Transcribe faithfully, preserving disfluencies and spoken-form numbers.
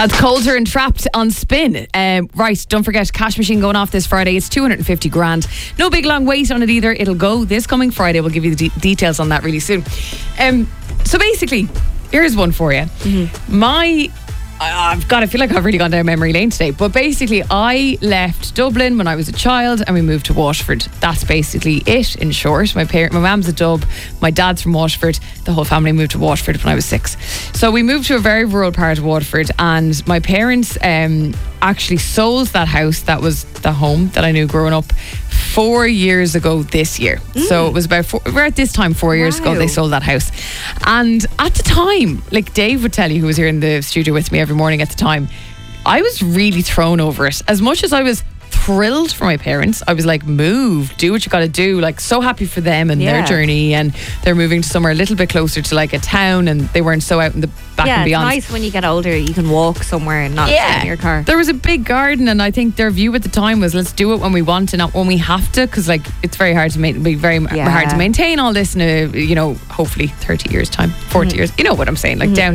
That's Coulter and Trapped on Spin. Um, right, don't forget, Cash Machine going off this Friday. It's two hundred fifty grand. No big long wait on it either. It'll go this coming Friday. We'll give you the de- details on that really soon. Um, so basically, here's one for you. Mm-hmm. My... I've got, I feel like I've really gone down memory lane today, but basically I left Dublin when I was a child and we moved to Waterford. That's basically it in short. My parent, my mum's a Dub, my dad's from Waterford. The whole family moved to Waterford when I was six. So we moved to a very rural part of Waterford, and my parents um, actually sold that house that was the home that I knew growing up four years ago this year. Mm. So it was about four, we're at this time four years wow. ago they sold that house. And at the time, like Dave would tell you, who was here in the studio with me every morning at the time, I was really thrown over it. As much as I was thrilled for my parents, I was like, move, do what you gotta do. Like, so happy for them and yeah. their journey, and they're moving to somewhere a little bit closer to like a town, and they weren't so out in the back yeah, and beyond. It's nice when you get older you can walk somewhere and not yeah. sit in your car. There was a big garden, and I think their view at the time was, let's do it when we want and not when we have to, because like it's very hard to make be very yeah. hard to maintain all this in a, you know, hopefully thirty years time, forty mm. years, you know what I'm saying, like mm. down